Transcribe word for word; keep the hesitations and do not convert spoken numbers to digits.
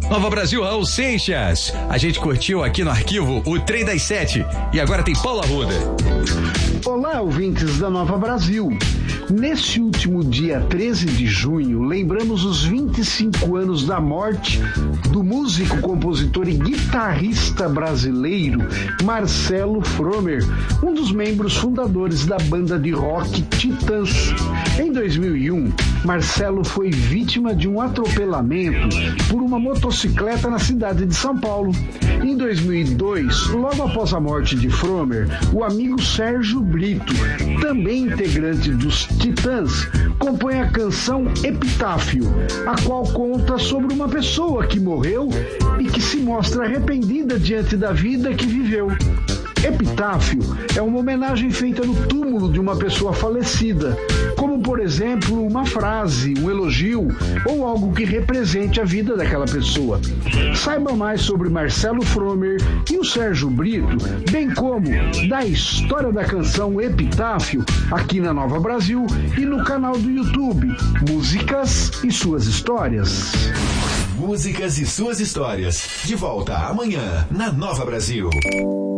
Nova Brasil, Raul Seixas. A gente curtiu aqui no arquivo o Trem das Sete. E agora tem Paulo Arruda. Olá, ouvintes da Nova Brasil. Nesse último dia treze de junho, lembramos os vinte e cinco anos da morte do músico, compositor e guitarrista brasileiro Marcelo Fromer, um dos membros fundadores da banda de rock Titãs. Em dois mil e um, Marcelo foi vítima de um atropelamento por uma motocicleta na cidade de São Paulo. Em dois mil e dois, logo após a morte de Fromer, o amigo Sérgio Brito, também integrante dos Titãs, compõe a canção Epitáfio, a qual conta sobre uma pessoa que morreu e que se mostra arrependida diante da vida que viveu. Epitáfio é uma homenagem feita no túmulo de uma pessoa falecida, como, por exemplo, uma frase, um elogio ou algo que represente a vida daquela pessoa. Saiba mais sobre Marcelo Fromer e o Sérgio Brito, bem como da história da canção Epitáfio, aqui na Nova Brasil e no canal do YouTube Músicas e Suas Histórias. Músicas e Suas Histórias. De volta amanhã na Nova Brasil.